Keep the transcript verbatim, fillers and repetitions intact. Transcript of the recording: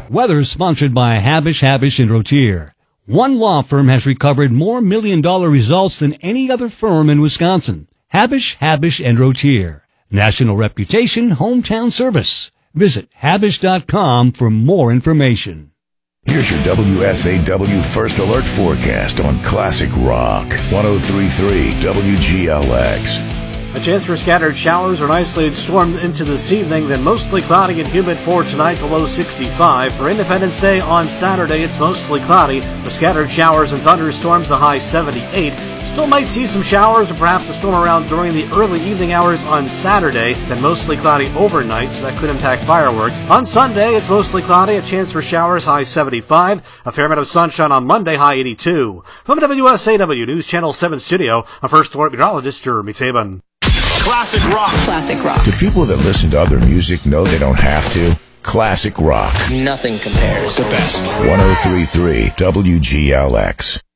Weather is sponsored by Habish, Habish and Rotier. One law firm has recovered more million-dollar results than any other firm in Wisconsin. Habish, Habish and Rotier. National reputation, hometown service. Visit habish dot com for more information. Here's your W S A W First Alert forecast on Classic Rock. one oh three point three W G L X. A chance for scattered showers or an isolated storm into this evening, then mostly cloudy and humid for tonight, the low sixty-five. For Independence Day on Saturday, it's mostly cloudy with scattered showers and thunderstorms, the high seventy-eight. Still might see some showers or perhaps a storm around during the early evening hours on Saturday, then mostly cloudy overnight, so that could impact fireworks. On Sunday, it's mostly cloudy, a chance for showers, high seventy-five. A fair amount of sunshine on Monday, high eighty-two. From W S A W News Channel seven studio, a First Alert meteorologist Jeremy Taban. Classic rock. Classic rock. Do people that listen to other music know they don't have to? Classic Rock. Nothing compares. The best. one oh three point three W G L X.